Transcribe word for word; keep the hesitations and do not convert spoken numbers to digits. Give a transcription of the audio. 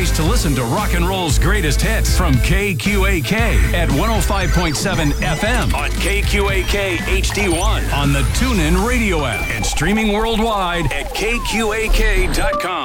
place to listen to rock and roll's greatest hits from K Q A K at one oh five point seven F M on K Q A K H D one on the TuneIn Radio app and streaming worldwide at K Q A K dot com.